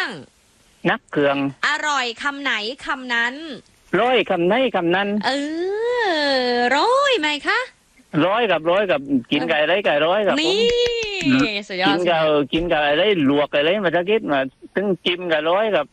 นักเครื่องอร่อยคำไหนคำนั้นร้อยคำไหนคำนั้นร้อยไหมคะร้อยกับกินไก่ไรไก่ร้อยกับนี่สุดยอดกินกับอะไรลวกอะไรมาสักนิดมาถึงจิ้มกับร้อยกับ